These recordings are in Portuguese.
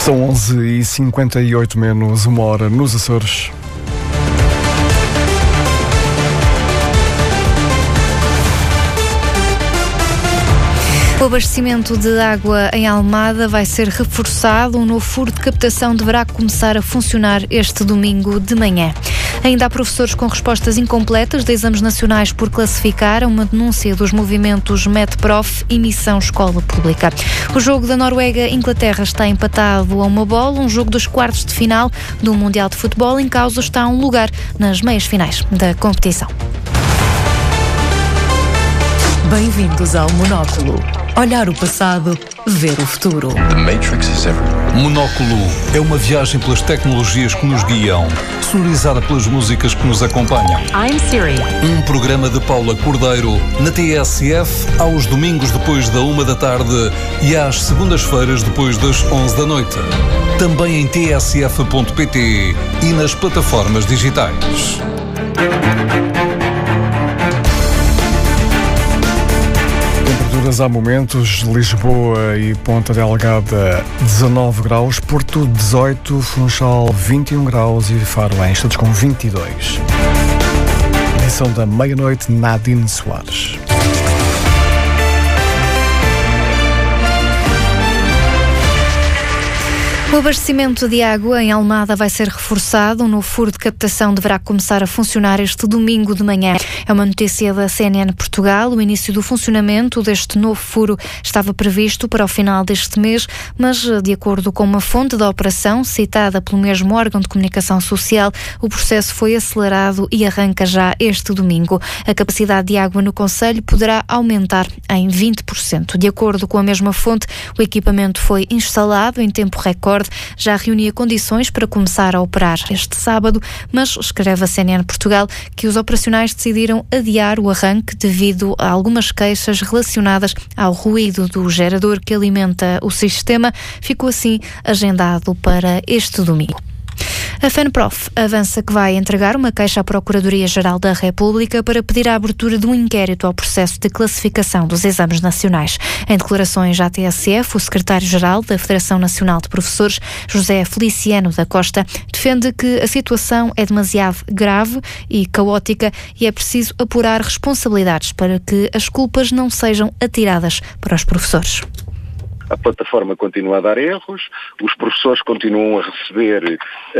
São 11h58 menos uma hora nos Açores. O abastecimento de água em Almada vai ser reforçado. Um novo furo de captação deverá começar a funcionar este domingo de manhã. Ainda há professores com respostas incompletas de exames nacionais por classificar. Uma denúncia dos movimentos MET-Prof e Missão Escola Pública. O jogo da Noruega-Inglaterra está empatado a uma bola. Um jogo dos quartos de final do Mundial de Futebol. Em causa está um lugar nas meias finais da competição. Bem-vindos ao Monóculo. Olhar o passado, ver o futuro. The Matrix is everywhere. Monóculo é uma viagem pelas tecnologias que nos guiam, sonorizada pelas músicas que nos acompanham. I'm Siri. Um programa de Paula Cordeiro na TSF aos domingos depois da 1 da tarde e às segundas-feiras depois das 11 da noite. Também em tsf.pt e nas plataformas digitais. Há momentos, Lisboa e Ponta Delgada 19 graus, Porto 18, Funchal 21 graus e Faro em estados com 22. Edição da meia-noite, Nadine Soares. O abastecimento de água em Almada vai ser reforçado. Um novo furo de captação deverá começar a funcionar este domingo de manhã. É uma notícia da CNN Portugal. O início do funcionamento deste novo furo estava previsto para o final deste mês, mas, de acordo com uma fonte da operação, citada pelo mesmo órgão de comunicação social, o processo foi acelerado e arranca já este domingo. A capacidade de água no concelho poderá aumentar em 20%. De acordo com a mesma fonte, o equipamento foi instalado em tempo recorde. Já reunia condições para começar a operar este sábado, mas escreve a CNN Portugal que os operacionais decidiram adiar o arranque devido a algumas queixas relacionadas ao ruído do gerador que alimenta o sistema. Ficou assim agendado para este domingo. A FENPROF avança que vai entregar uma queixa à Procuradoria-Geral da República para pedir a abertura de um inquérito ao processo de classificação dos exames nacionais. Em declarações à TSF, o secretário-geral da Federação Nacional de Professores, José Feliciano da Costa, defende que a situação é demasiado grave e caótica e é preciso apurar responsabilidades para que as culpas não sejam atiradas para os professores. A plataforma continua a dar erros, os professores continuam a receber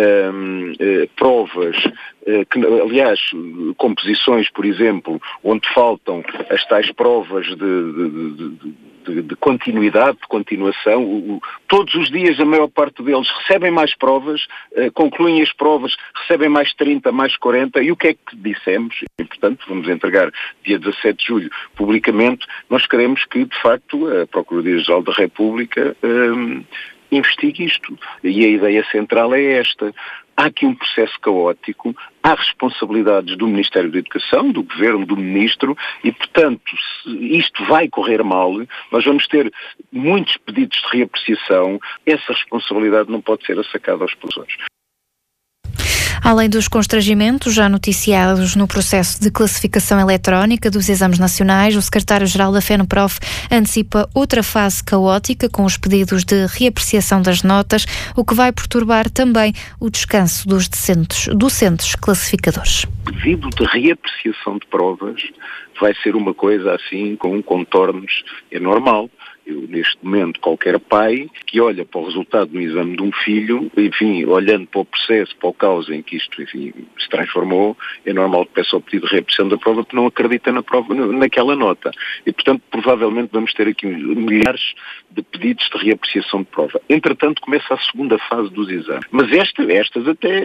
provas, aliás, composições, por exemplo, onde faltam as tais provas de continuidade, de continuação. Todos os dias a maior parte deles recebem mais provas, concluem as provas, recebem mais 30, mais 40, e o que é que dissemos? E, portanto, vamos entregar dia 17 de julho publicamente. Nós queremos que, de facto, a Procuradoria-Geral da República investigue isto. E a ideia central é esta. Há aqui um processo caótico, há responsabilidades do Ministério da Educação, do Governo, do Ministro, e, portanto, se isto vai correr mal, nós vamos ter muitos pedidos de reapreciação. Essa responsabilidade não pode ser assacada aos professores. Além dos constrangimentos já noticiados no processo de classificação eletrónica dos exames nacionais, o secretário-geral da FENPROF antecipa outra fase caótica com os pedidos de reapreciação das notas, o que vai perturbar também o descanso dos docentes classificadores. O pedido de reapreciação de provas vai ser uma coisa assim com contornos, é normal. Neste momento, qualquer pai que olha para o resultado do exame de um filho, enfim, olhando para o processo, para o causa em que isto, enfim, se transformou, é normal que peça o pedido de reapreciação da prova porque não acredita na prova, naquela nota. E, portanto, provavelmente vamos ter aqui milhares de pedidos de reapreciação de prova. Entretanto, começa a segunda fase dos exames. Mas estas até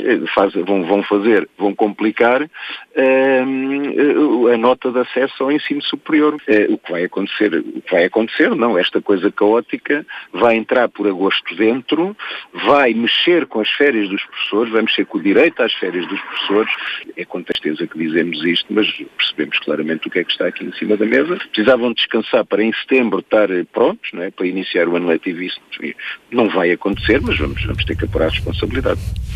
vão complicar a nota de acesso ao ensino superior. O que vai acontecer, não, esta coisa caótica vai entrar por agosto dentro, vai mexer com as férias dos professores, vai mexer com o direito às férias dos professores. É com tristeza que dizemos isto, mas percebemos claramente o que é que está aqui em cima da mesa. Precisavam descansar para em setembro estar prontos, não é? Para iniciar o ano letivo. Isso não vai acontecer, mas vamos ter que apurar a responsabilidade.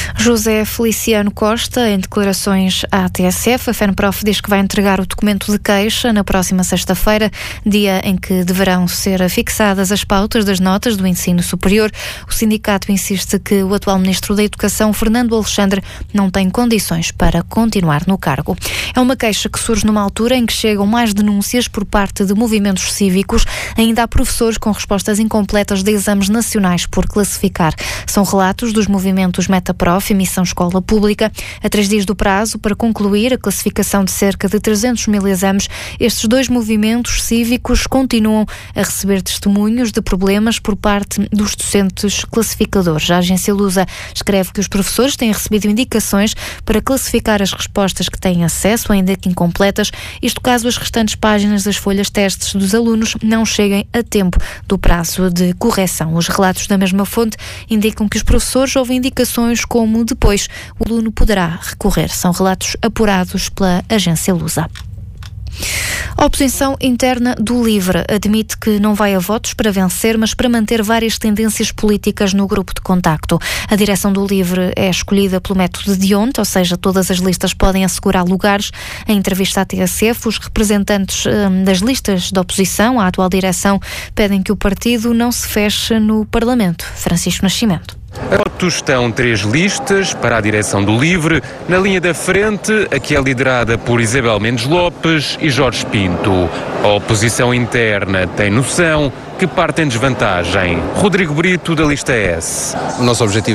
José Feliciano Costa, em declarações à TSF, a FENPROF diz que vai entregar o documento de queixa na próxima sexta-feira, dia em que deverão ser fixadas as pautas das notas do ensino superior. O sindicato insiste que o atual Ministro da Educação, Fernando Alexandre, não tem condições para continuar no cargo. É uma queixa que surge numa altura em que chegam mais denúncias por parte de movimentos cívicos. Ainda há professores com respostas incompletas de exames nacionais por classificar. São relatos dos movimentos Metaprof e Missão Escola Pública. A 3 dias do prazo para concluir a classificação de cerca de 300 mil exames, estes dois movimentos cívicos continuam a receber testemunhos de problemas por parte dos docentes classificadores. A agência Lusa escreve que os professores têm recebido indicações para classificar as respostas que têm acesso, ainda que incompletas, isto caso as restantes páginas das folhas testes dos alunos não cheguem a tempo do prazo de correção. Os relatos da mesma fonte indicam que os professores ouvem indicações como depois o aluno poderá recorrer. São relatos apurados pela agência Lusa. A oposição interna do LIVRE admite que não vai a votos para vencer, mas para manter várias tendências políticas no grupo de contacto. A direção do LIVRE é escolhida pelo método de D'Hondt, ou seja, todas as listas podem assegurar lugares. Em entrevista à TSF, os representantes das listas de oposição à atual direção pedem que o partido não se feche no Parlamento. Francisco Nascimento. A votos estão 3 listas para a direção do LIVRE. Na linha da frente, a que é liderada por Isabel Mendes Lopes e Jorge Pinto. A oposição interna tem noção que parte em desvantagem. Rodrigo Brito, da lista S. O nosso objetivo